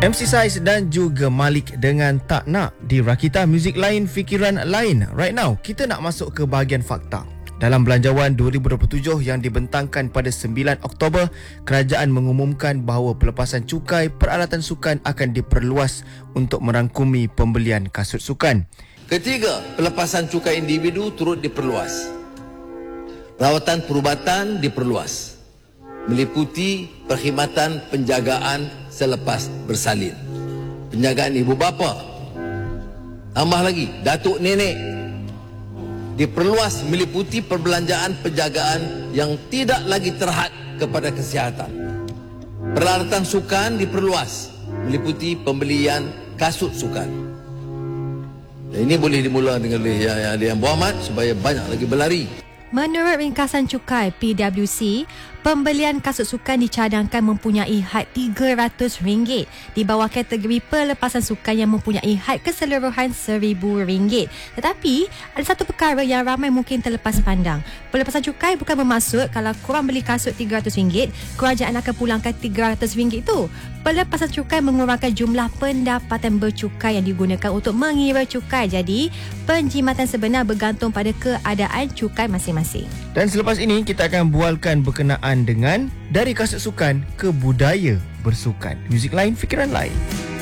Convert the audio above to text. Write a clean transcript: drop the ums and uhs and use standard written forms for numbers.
MC Saiz dan juga Malik dengan Tak Nak di Rakita Muzik Lain Fikiran Lain. Right now, kita nak masuk ke bahagian fakta. Dalam Belanjawan 2027 yang dibentangkan pada 9 Oktober, kerajaan mengumumkan bahawa pelepasan cukai peralatan sukan akan diperluas untuk merangkumi pembelian kasut sukan. Ketiga, pelepasan cukai individu turut diperluas. Rawatan perubatan diperluas, meliputi perkhidmatan penjagaan selepas bersalin, penjagaan ibu bapa, tambah lagi datuk nenek, diperluas meliputi perbelanjaan penjagaan yang tidak lagi terhad kepada kesihatan. Peralatan sukan diperluas meliputi pembelian kasut sukan. Dan ini boleh dimulakan oleh Yang Berhormat supaya banyak lagi berlari. Menurut ringkasan cukai PWC, pembelian kasut sukan dicadangkan mempunyai had RM300 di bawah kategori pelepasan sukan yang mempunyai had keseluruhan RM1,000. Tetapi, ada satu perkara yang ramai mungkin terlepas pandang. Pelepasan cukai bukan bermaksud kalau korang beli kasut RM300, kerajaan akan pulangkan RM300 itu. Pelepasan cukai mengurangkan jumlah pendapatan bercukai yang digunakan untuk mengira cukai. Jadi, penjimatan sebenar bergantung pada keadaan cukai masing-masing. Dan selepas ini, kita akan bualkan berkenaan dengan dari kasut sukan ke budaya bersukan. Muzik Lain Fikiran Lain.